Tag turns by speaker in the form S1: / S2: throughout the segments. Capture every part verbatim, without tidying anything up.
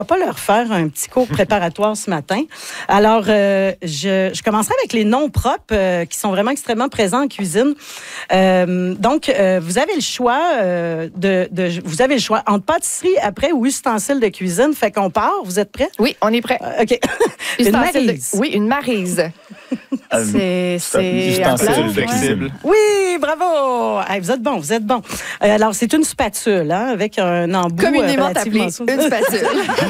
S1: On va pas leur faire un petit cours préparatoire ce matin. Alors, euh, je, je commencerai avec les noms propres euh, qui sont vraiment extrêmement présents en cuisine. Euh, donc, euh, vous avez le choix euh, de, de, vous avez le choix entre pâtisserie après ou ustensiles de cuisine. Fait qu'on part. Vous êtes prêts?
S2: Oui, on est prêts.
S1: Euh, OK. Une
S2: Ustensile
S1: maryse.
S2: de- Oui, une maryse. C'est c'est un
S3: Ustensile
S2: plat, ouais.
S3: flexible.
S1: Oui, bravo! Hey, vous êtes bon, vous êtes bon. Euh, alors, c'est une spatule, hein, avec un embout.
S2: Communément
S1: euh,
S2: appelée
S1: relativement
S2: une spatule.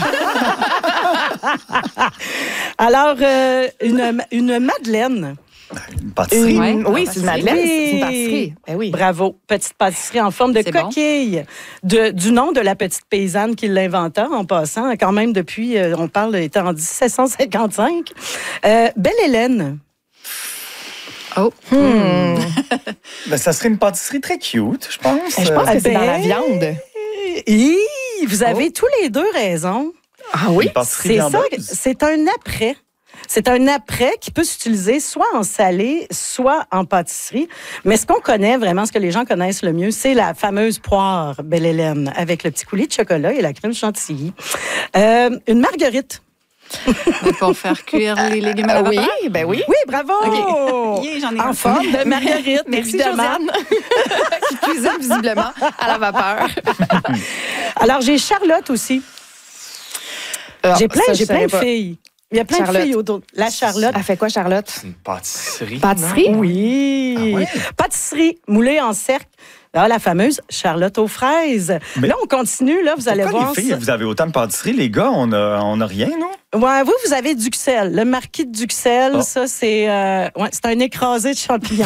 S1: Alors, euh, une, une madeleine.
S3: Une pâtisserie.
S2: Une-
S4: Ouais,
S2: oui,
S4: ah,
S2: c'est une
S4: bah,
S2: madeleine,
S1: oui.
S2: c'est une pâtisserie. Ben oui.
S1: Bravo. Petite pâtisserie en forme de
S4: C'est bon.
S1: coquille. De, du nom de la petite paysanne qui l'inventa, en passant. Quand même, depuis, euh, on parle, était en dix-sept cent cinquante-cinq. Euh, Belle Hélène.
S4: Oh.
S2: Hmm.
S3: Ben, ça serait une pâtisserie très cute, je pense.
S2: Je pense
S3: Euh,
S2: que c'est dans la
S1: ben,
S2: viande.
S1: Hi, vous avez tous les deux raison.
S2: Ah oui?
S3: Une pâtisserie
S1: C'est ça,
S3: viandeuse.
S1: c'est un après. C'est un après qui peut s'utiliser soit en salé, soit en pâtisserie. Mais ce qu'on connaît vraiment, ce que les gens connaissent le mieux, c'est la fameuse poire Belle Hélène avec le petit coulis de chocolat et la crème chantilly. Euh, une marguerite.
S4: Pour faire cuire les légumes à
S2: Ah
S4: la
S2: oui,
S4: vapeur?
S2: ben oui.
S1: Oui, bravo!
S4: OK. Yeah, j'en ai
S1: En
S4: un.
S1: forme de marguerite,
S2: Merci,
S1: évidemment.
S2: Josiane, qui cuisine visiblement à la vapeur.
S1: Alors, j'ai Charlotte aussi.
S2: Alors,
S1: J'ai plein,
S2: ça,
S1: j'ai
S2: je
S1: plein
S2: savais
S1: de
S2: pas.
S1: filles. Il y a plein
S2: Charlotte.
S1: de filles autour. La Charlotte.
S2: Elle fait quoi, Charlotte?
S5: Une pâtisserie.
S2: Pâtisserie?
S1: Oui.
S3: Ah ouais?
S1: Pâtisserie moulée en cercle. Là, la fameuse Charlotte aux fraises.
S3: Mais-
S1: là, on continue. Là, vous allez
S3: Pourquoi
S1: voir.
S3: les filles,
S1: ça.
S3: vous avez autant de pâtisseries? Les gars, on a, on a rien, non?
S1: Ouais, vous, vous avez Duxelles. Le marquis de Duxelles,
S3: Oh.
S1: ça, c'est euh, ouais, c'est un écrasé de champignons.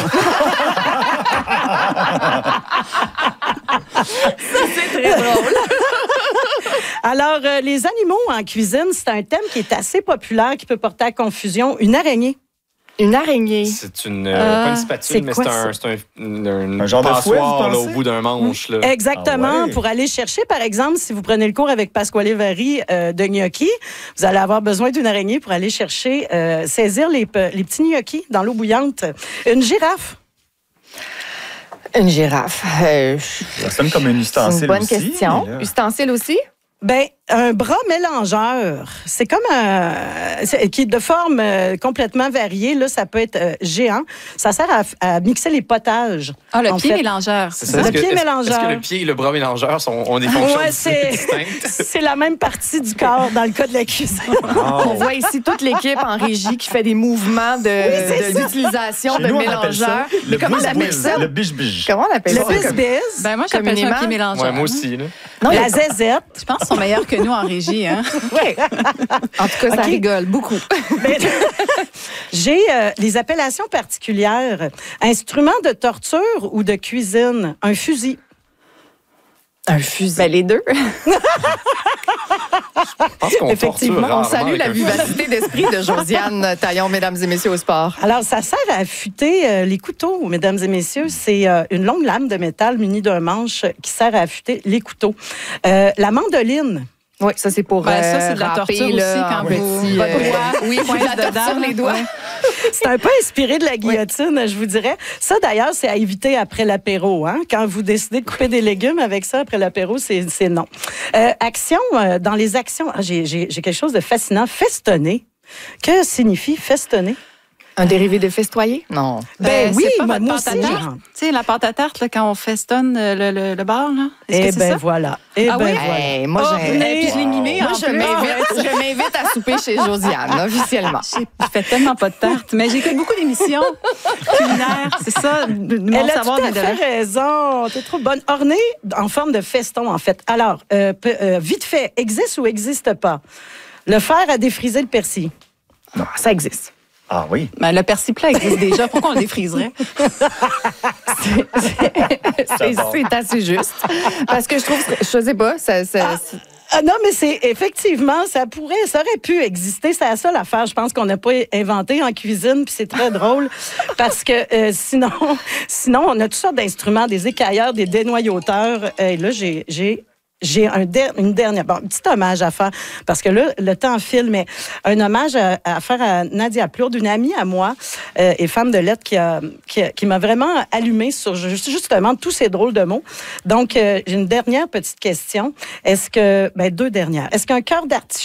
S2: C'est très drôle.
S1: Alors, euh, les animaux en cuisine, c'est un thème qui est assez populaire, qui peut porter à confusion. Une araignée.
S2: Une araignée.
S5: C'est une, euh,
S1: Euh,
S5: pas une
S1: c'est
S5: spatule, mais
S1: quoi,
S5: c'est
S1: ça?
S5: un, c'est un, une- une
S3: Un genre de fouet,
S5: passoire
S3: vous
S5: là, au
S3: pensez?
S5: bout d'un manche. Là.
S1: Exactement.
S3: Ah ouais.
S1: Pour aller chercher, par exemple, si vous prenez le cours avec Pasquale Vary euh, de gnocchi, vous allez avoir besoin d'une araignée pour aller chercher, euh, saisir les, pe- les petits gnocchis dans l'eau bouillante. Une girafe.
S2: Une girafe. Euh,
S3: Ça sonne comme une
S2: c'est
S3: ustensile
S2: une bonne
S3: aussi,
S2: question.
S3: mais là-
S2: Ustensile aussi?
S1: Ben, un bras mélangeur. C'est comme un... c'est- qui est de forme euh, complètement variée. Là, ça peut être euh, géant. Ça sert à, à mixer les potages.
S4: Ah, le
S1: En
S4: pied
S1: fait.
S4: mélangeur.
S5: C'est
S4: c'est
S5: ça.
S1: Le
S5: Est-ce que-
S1: pied
S5: est-ce-
S1: mélangeur.
S5: Est-ce que le pied et le bras mélangeurs sont, ont des fonctions
S1: Ouais, c'est-
S5: distinctes?
S1: C'est la même partie du corps dans le cas de la cuisine.
S2: On voit ici toute l'équipe en régie qui fait des mouvements de,
S1: c'est
S2: de l'utilisation
S3: Chez
S2: de
S3: nous, on appelle ça
S2: mélangeurs.
S3: le
S2: Mais comment on appelle
S3: whiz-whiz,
S2: ça?
S3: Le biche-biche.
S2: Comment on appelle
S1: Le
S2: ça?
S1: bis-bis.
S4: Ben, moi, j'appelle ça un
S2: Communément.
S4: pied mélangeur.
S5: Ouais, moi aussi. Là.
S2: Non,
S1: La zézette.
S4: Je pense qu'ils sont meilleurs que nous en régie. Hein?
S1: Ouais.
S2: en tout cas, ça
S1: OK.
S2: rigole beaucoup.
S1: Mais- J'ai euh, les appellations particulières. Instrument de torture ou de cuisine. Un fusil.
S2: Un fusil. Ben, les deux.
S5: Je pense qu'on
S1: Effectivement,
S5: torture
S2: On
S5: rarement
S2: salue
S5: avec
S2: la
S5: un fusil.
S2: vivacité d'esprit de Josiane Taillon, mesdames et messieurs, au sport.
S1: Alors, ça sert à affûter euh, les couteaux, mesdames et messieurs. C'est euh, une longue lame de métal munie d'un manche qui sert à affûter les couteaux. Euh, la mandoline.
S2: Oui, ça, c'est pour
S4: Ben, ça,
S2: euh,
S4: c'est de la
S2: râper,
S4: torture aussi
S2: là,
S4: quand
S2: en
S4: vous-
S2: petit,
S4: votre
S2: euh,
S4: doigt
S2: oui,
S4: pointe
S2: de la torture
S4: dedans,
S2: les doigts.
S4: ouais.
S1: C'est un peu inspiré de la guillotine, je vous dirais. Ça, d'ailleurs, c'est à éviter après l'apéro. Hein? Quand vous décidez de couper des légumes avec ça après l'apéro, c'est c'est non. Euh, action, euh, dans les actions, ah, j'ai j'ai- j'ai quelque chose de fascinant. Festonner. Que signifie festonner?
S2: Un dérivé de festoyer? Non.
S1: Ben
S4: Euh,
S1: oui,
S4: c'est pas
S1: moi,
S4: votre
S1: moi
S4: pâte à
S1: aussi,
S4: tarte.
S1: genre.
S4: Tu sais, la pâte à tarte, là, quand on festonne euh, le, le, le bar, là. Est-ce
S1: Eh
S4: que c'est
S1: ben
S4: ça?
S1: voilà. Eh
S4: Ah
S1: ben
S4: oui?
S1: voilà.
S2: Hey, moi,
S1: Oh,
S2: j'ai-
S1: venez.
S4: Puis je l'ai mimé
S2: Moi,
S4: en
S2: je
S4: plus.
S2: m'invite, je m'invite à souper chez Josiane, officiellement.
S4: J'ai- Je fais tellement pas de tarte, mais j'écoute beaucoup d'émissions culinaires. C'est ça, de- de mon
S1: Elle a
S4: savoir
S1: tout à
S4: vient de
S1: fait
S4: là.
S1: raison. T'es trop bonne. Ornée en forme de feston, en fait. Alors, euh, pe- euh, vite fait, existe ou existe pas? Le fer à défriser le persil.
S2: Non, ça existe.
S3: Ah oui.
S4: Ben, le persil plat existe déjà. Pourquoi on le défriserait?
S2: C'est c'est assez juste. Parce que je trouve, je sais pas, ça, ça, c'est-
S1: Ah non, mais c'est effectivement, ça pourrait, ça aurait pu exister. C'est la seule affaire, je pense, qu'on n'a pas inventé en cuisine, puis c'est très drôle parce que euh, sinon, sinon, on a toutes sortes d'instruments, des écailleurs, des dénoyauteurs. Et là, j'ai, j'ai j'ai un der- une dernière, bon, un petit hommage à faire, parce que là, le temps file, mais un hommage à, à faire à Nadia Plourde, une amie à moi euh, et femme de lettres qui, a, qui, a, qui m'a vraiment allumée sur justement tous ces drôles de mots. Donc, euh, j'ai une dernière petite question. Est-ce que, ben deux dernières. Est-ce qu'un cœur d'artichaut